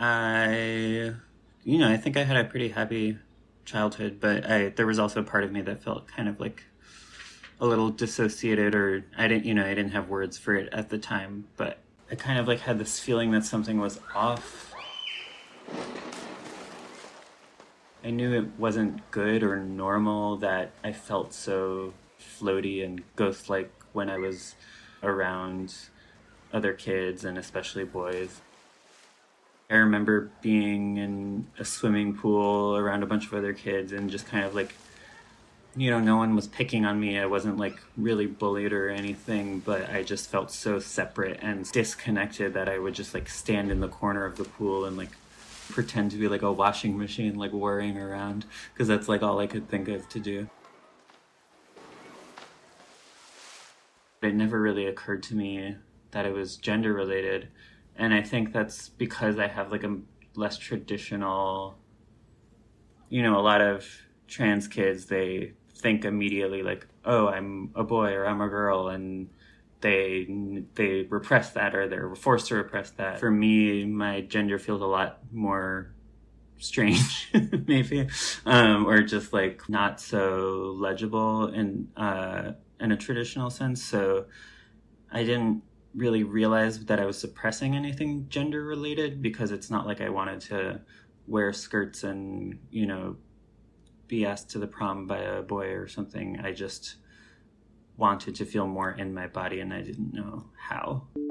I, I think I had a pretty happy childhood, but there was also a part of me that felt kind of like a little dissociated, or I didn't have words for it at the time, but I kind of like had this feeling that something was off. I knew it wasn't good or normal that I felt so floaty and ghost-like when I was around other kids and especially boys. I remember being in a swimming pool around a bunch of other kids and just kind of like, no one was picking on me. I wasn't like really bullied or anything, but I just felt so separate and disconnected that I would just like stand in the corner of the pool and like pretend to be like a washing machine, like whirring around, because that's like all I could think of to do. It never really occurred to me that it was gender related. And I think that's because I have like a less traditional, a lot of trans kids, they think immediately like, oh, I'm a boy or I'm a girl, and they repress that, or they're forced to repress that. For me, my gender feels a lot more strange, maybe, or just like not so legible in a traditional sense. So I didn't really realize that I was suppressing anything gender related, because it's not like I wanted to wear skirts and be asked to the prom by a boy or something. I just wanted to feel more in my body, and I didn't know how.